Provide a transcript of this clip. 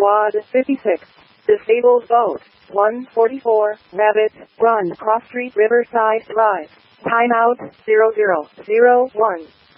Squad 56. Disabled boat. 144, Rabbit, Run, Cross Street, Riverside Drive. Timeout, 0001.